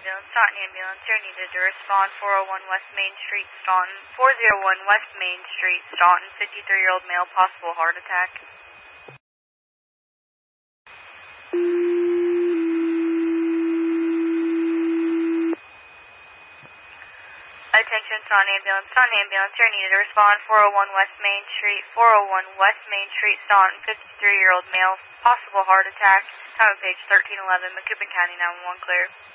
ambulance, Staunton ambulance. You're needed to respond 401 West Main Street, Staunton. 401 West Main Street, Staunton. 53-year-old male, possible heart attack. Attention, Staunton ambulance, Staunton ambulance. You're needed to respond 401 West Main Street, 401 West Main Street, Staunton. 53-year-old male, possible heart attack. Time of page 1311, Macoupin County 911 clear.